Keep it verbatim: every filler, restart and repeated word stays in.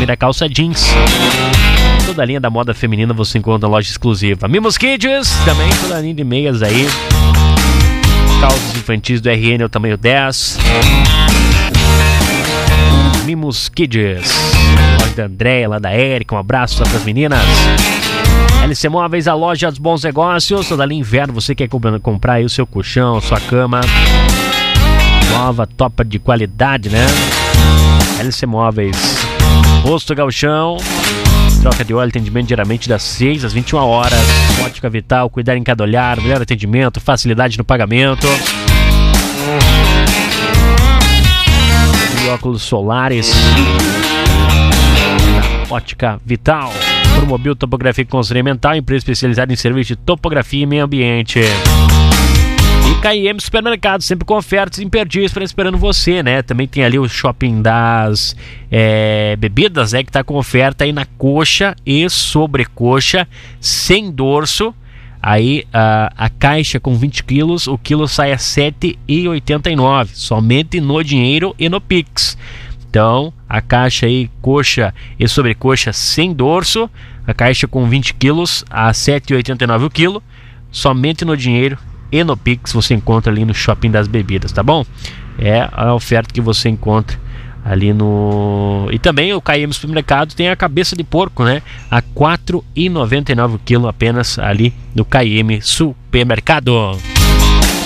também da calça jeans. Toda a linha da moda feminina você encontra na loja exclusiva. Mimos Kids, também toda a linha de meias aí. Calças infantis do R N, é o tamanho dez. Mimos Kids, loja da Andréia, lá da Érica, um abraço para as meninas. L C Móveis, a loja dos bons negócios. Toda linha inverno, você quer comprar aí o seu colchão, sua cama nova, topa de qualidade, né? L C Móveis, Posto Gauchão, troca de óleo, atendimento diariamente das seis às vinte e uma horas. Ótica Vital, cuidar em cada olhar, melhor atendimento, facilidade no pagamento. E óculos solares na Ótica Vital. Promobil Topografia e Consultoria Ambiental, empresa especializada em serviço de topografia e meio ambiente. E K I M Supermercado, sempre com ofertas imperdíveis para esperando você, né? Também tem ali o shopping das é, bebidas, né? Que tá com oferta aí na coxa e sobrecoxa, sem dorso. Aí a, a caixa com vinte quilos, o quilo sai a sete reais e oitenta e nove centavos, somente no dinheiro e no Pix. Então, a caixa aí, coxa e sobrecoxa sem dorso, a caixa com vinte quilos a sete reais e oitenta e nove centavos o quilo, somente no dinheiro e no Pix você encontra ali no shopping das bebidas, tá bom? É a oferta que você encontra ali no... E também o K I M Supermercado tem a cabeça de porco, né? A quatro reais e noventa e nove centavos o quilo apenas ali no K I M Supermercado.